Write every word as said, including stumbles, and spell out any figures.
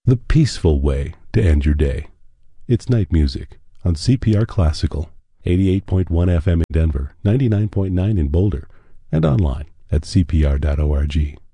The peaceful way to end your day. It's night music on C P R Classical, eighty-eight point one F M in Denver, ninety-nine point nine in Boulder, and online at C P R dot org.